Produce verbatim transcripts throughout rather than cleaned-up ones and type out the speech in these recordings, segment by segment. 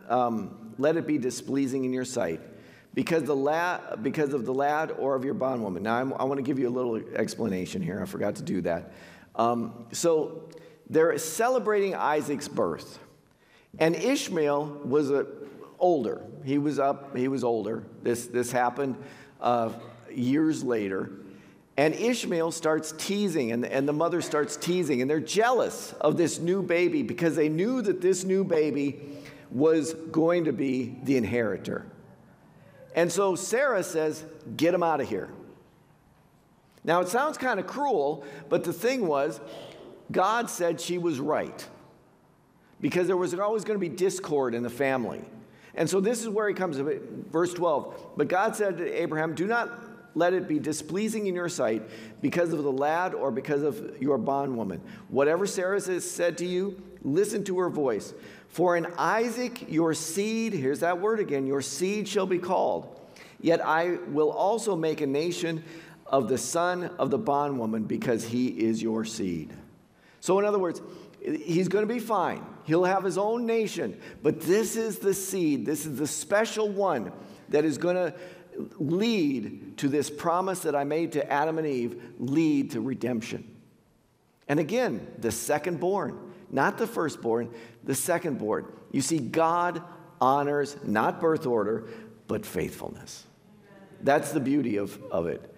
um, let it be displeasing in your sight because, the lad, because of the lad or of your bondwoman. Now, I'm, I want to give you a little explanation here. I forgot to do that. Um, so they're celebrating Isaac's birth. And Ishmael was a, older. He was up, he was older. This, this happened uh, years later. And Ishmael starts teasing, and, and the mother starts teasing, and they're jealous of this new baby because they knew that this new baby was going to be the inheritor. And so Sarah says, get him out of here. Now, it sounds kind of cruel, but the thing was, God said she was right because there was always going to be discord in the family. And so this is where he comes, verse twelve. But God said to Abraham, do not let it be displeasing in your sight because of the lad or because of your bondwoman. Whatever Sarah has said to you, listen to her voice. For in Isaac your seed, here's that word again, your seed shall be called. Yet I will also make a nation of the son of the bondwoman because he is your seed. So in other words, he's going to be fine. He'll have his own nation. But this is the seed. This is the special one that is going to lead to this promise that I made to Adam and Eve, lead to redemption. And again, the secondborn, not the firstborn, the secondborn. You see, God honors not birth order, but faithfulness. That's the beauty of, of it.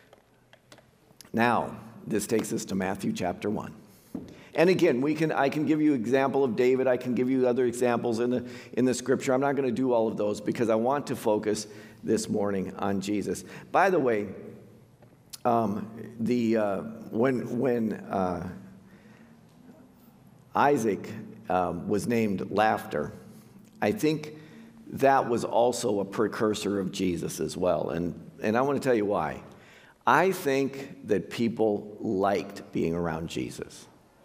Now, this takes us to Matthew chapter one. And again, we can, I can give you an example of David. I can give you other examples in the, in the scripture. I'm not going to do all of those because I want to focus this morning on Jesus. By the way, um, the, uh, when, when uh, Isaac um, was named Laughter, I think that was also a precursor of Jesus as well. And, and I want to tell you why. I think that people liked being around Jesus.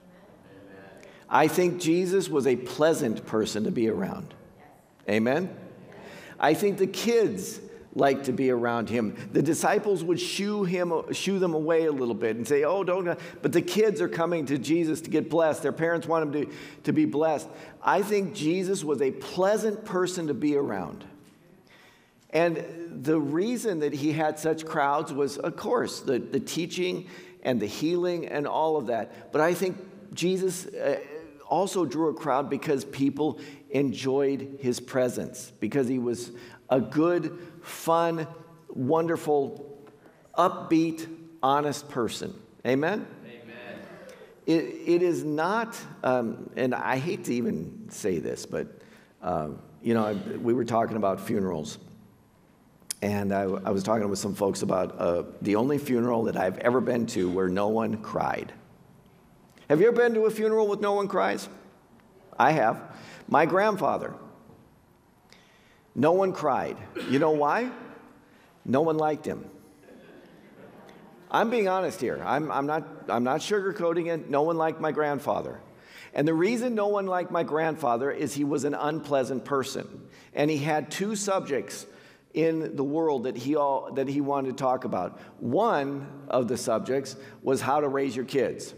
I think Jesus was a pleasant person to be around. Amen? I think the kids liked to be around him. The disciples would shoo him, shoo them away a little bit and say, oh, don't. But the kids are coming to Jesus to get blessed. Their parents want them to, to be blessed. I think Jesus was a pleasant person to be around. And the reason that he had such crowds was, of course, the, the teaching and the healing and all of that. But I think Jesus uh, also drew a crowd because people enjoyed his presence, because he was a good, fun, wonderful, upbeat, honest person. Amen? Amen. It, it is not, um, and I hate to even say this, but, um, you know, we were talking about funerals. And I, I was talking with some folks about uh, the only funeral that I've ever been to where no one cried. Have you ever been to a funeral with no one cries? I have. My grandfather. No one cried. You know why? No one liked him. I'm being honest here. I'm, I'm not, I'm not sugarcoating it. No one liked my grandfather. And the reason no one liked my grandfather is he was an unpleasant person. And he had two subjects in the world that he all that he wanted to talk about. One of the subjects was how to raise your kids.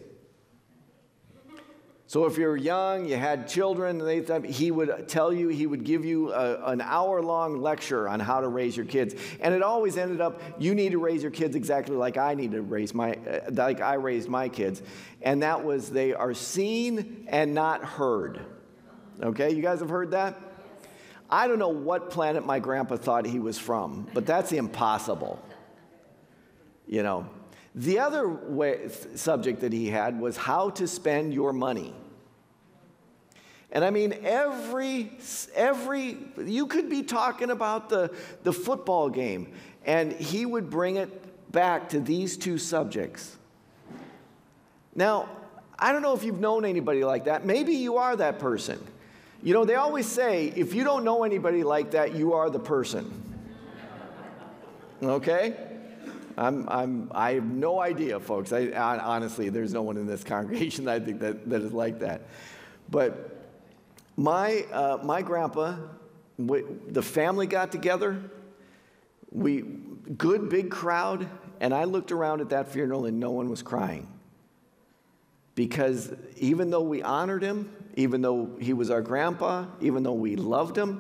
So if you're young, you had children, they thought he would tell you, he would give you a, an hour-long lecture on how to raise your kids. And it always ended up, you need to raise your kids exactly like I need to raise my, uh, like I raised my kids. And that was, they are seen and not heard. Okay, you guys have heard that? I don't know what planet my grandpa thought he was from, but that's impossible. You know. The other way, subject that he had was how to spend your money. And I mean, every, every, you could be talking about the, the football game, and he would bring it back to these two subjects. Now, I don't know if you've known anybody like that. Maybe you are that person. You know, they always say, if you don't know anybody like that, you are the person. Okay? I'm, I'm, I have no idea, folks. I, honestly, there's no one in this congregation that I think that, that is like that. But my, uh, my grandpa, we, the family got together, we, good big crowd, and I looked around at that funeral and no one was crying. Because even though we honored him, even though he was our grandpa, even though we loved him,